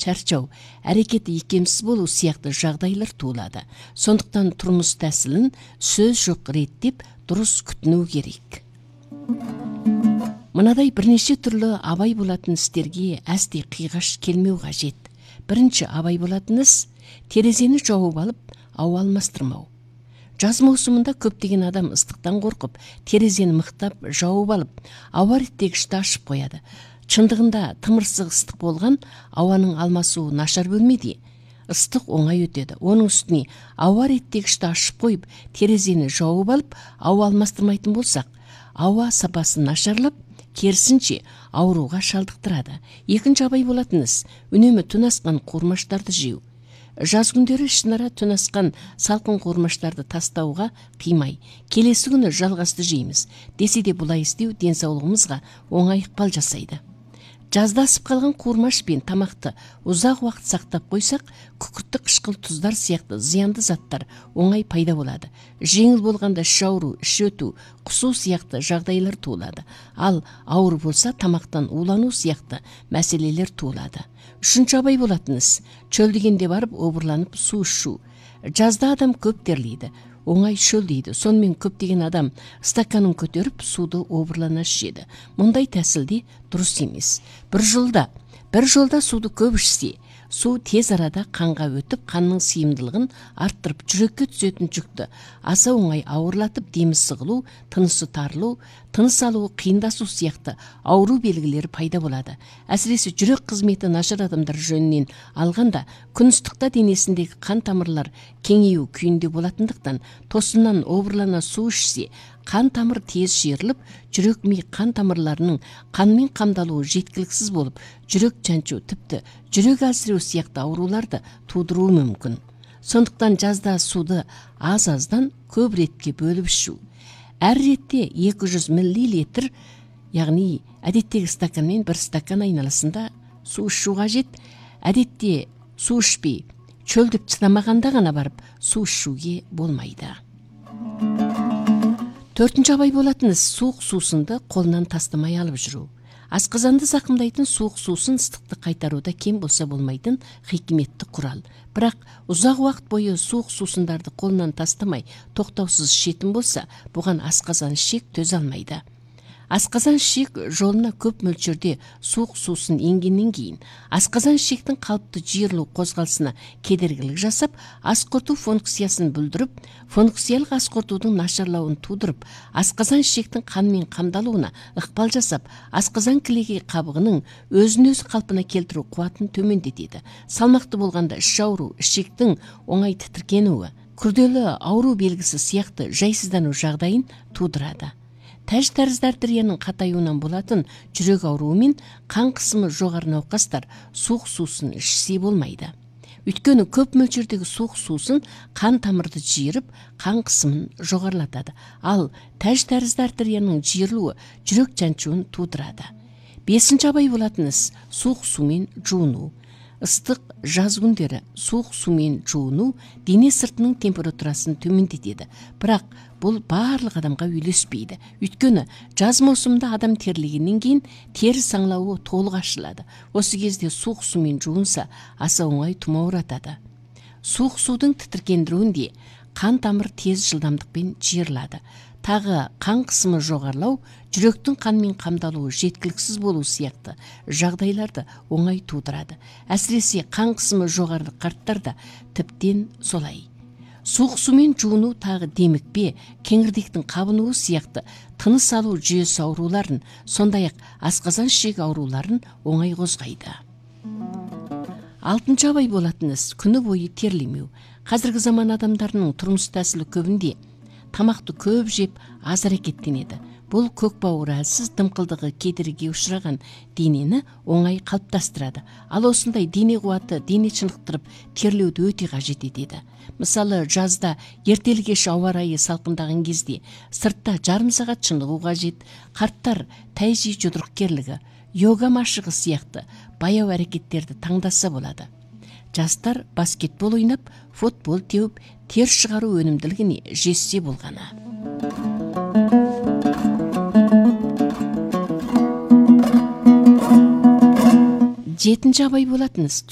чарчау, әрекеті икемсіз болу сияқты жағдайлар туылады. Сондықтан тұрмыс тәсілін сөз жоқ реттеп дұрыс күтіну керек. Мынадай бірнеше түрлі абай болатын істерге әсте қиғаш келмеу қажет. Бірінші абай болатын іс терезені жауып алып, ауа алмастырмау. Жаз маусымында көптеген адам ыстықтан қорқып, терезені мықтап жауып алып, ауа реттегішті ашып қояды. Шындығында тымырсық ыстық болған, ауаның алмасуы нашар бөлмеде. Ыстық оңай өтеді. Оның үстіне ауа реттегішті ашып қойып, терезені жауып алып, ауа алмастырмайтын болсақ, ауа сапасы нашарлап, керісінше ауруға шалдықтырады. Екінші абай болатын іс үнемі түн асқан қуырмаштарды жеу. Жаз күндері ішінара түн асқан салқын қуырмаштарды тастауға қимай, келесі күні жалғасты жейміз. Десе де бұлай істеу денсаулығымызға оңай ықпал жасайды. Жазда асып қалған қуырмаш пен тамақты ұзақ уақыт сақтап қойсақ, күкіртті қышқыл тұздар сияқты зиянды заттар оңай пайда болады. Жеңіл болғанда іш ауру, іш өту, құсу сияқты жағдайлар туылады. Ал ауыр болса тамақтан улану сияқты мәселелер туылады. Үшінші абай болатын іс чөлдегенде барып обырланып су ішу. Жазда адам көп терлейді, оңай шөлдейді. Сонымен көптеген адам стаканын көтеріп суды обырлана ішеді. Мұндай тәсілде дұрыс емес. Bir жолда суды көп ішсе, су тез арада қанға өтіп, қанның сыйымдылығын арттырып, жүрекке түсетін жүкті аса оңай ауырлатып, демі сығылу, тынысы тарылу, тыныс алуы қиындасу сияқты ауру белгілері пайда болады. Әсіресе жүрек қызметі нашар адамдар жөнінен алғанда, күн ыстықта денесіндегі қан тамырлар кеңею күйінде болатындықтан, тосыннан обырлана су ішсе, қан тамыр тез жиырылып, жүрек ми қан тамырларының қанмен қамдалуы жеткіліксіз болып, жүрек жаншу, тіпті жүрек әлсіреу сияқты ауруларды тудыруы мүмкін. Сондықтан жазда суды аз-аздан көп ретке бөліп ішу. Әр ретте 200 мл, яғни әдеттегі стаканмен 1 стакан айналасында су ішу қажет. Әдетте су ішпей, чөлдіп шыдамағанда ғана барып су ішуге болмайды. Төртінші абай болатын іс суық сусынды қолынан тастамай алып жүру. Асқазанды зақымдайтын суық сусын ыстықты қайтаруда кем болса болмайтын хикметті құрал. Бірақ ұзақ уақыт бойы суық сусындарды қолынан тастамай тоқтаусыз ішетін болса, бұған асқазан ішек төзе алмайды. Асқазан ішек жолына көп мөлшерде суық сусын енгеннен кейін, асқазан ішектің қалыпты жиырылу қозғалысына кедергілік жасап, ас қорыту функциясын бүлдіріп, функциялық ас қорытудың нашарлауын тудырып, асқазан ішектің қанмен қамдалуына ықпал жасап, асқазан кілегей қабығының өзін-өзі қалпына келтіру қуатын төмендетеді. Салмақты болғанда іш ауру, ішектің оңай тітіркенуі, күрделі ауру белгісі сияқты жайсыздану жағдайын тудырады. Тәж тәрізді артерияның қатаюынан болатын жүрек ауруы мен қан қысымы жоғары науқастар суық сусын ішсе болмайды. Өйткені көп мөлшердегі суық сусын қан тамырды жиырып, қан қысымын жоғарылатады. Ал тәж тәрізді артерияның жиырылуы жүрек жаншуын тудырады. Бесінші абай болатын іс суық сумен жуыну. Ыстық жаз күндері суық сумен жуыну дене сыртының температурасын төмендетеді. Бірақ бұл барлық адамға үйлеспейді. Өйткені жаз маусымында адам терлегеннен кейін тері саңлауы толық ашылады. Осы кезде суық сумен жуынса, аса оңай тұмауратады. Суық судың тітіркендіруінде қан тамыр тез жылдамдықпен жиырылады. Тағы қан қысымы жоғарылау, жүректің қанмен қамдалуы жеткіліксіз болу сияқты жағдайларды оңай тудырады. Әсіресе қан қысымы жоғары қарттарда тіптен солай. Суық сумен жуыну тағы демікпе, кеңірдектің қабынуы сияқты тыныс алу жүйесі ауруларын, сондай-ақ асқазан ішек ауруларын оңай қозғайды. Алтыншы абай болатын іс күні бойы терлемеу. Қазіргі заман адамдарының тұрмыс тәсілі көбінде тамақты көп жеп, аз әрекеттенеді. Бұл көкбауыр әлсіз дымқылдығы кедергіге ұшыраған денені оңай қалыптастырады. Ал осындай дене қуаты дене шынықтырып, терлеуді өте қажет етеді. Мысалы, жазда ертелі кеш ауа райы салқындаған кезде сыртта жарым сағат шынығу қажет. Қарттар тайжи жұдырықкерлігі, йога машығы сияқты баяу әрекеттерді таңдаса болады. Жастар баскетбол ойнап, футбол теуіп, тер шығару өнімділігіне жетсе болғаны. Жетінші абай болатын іс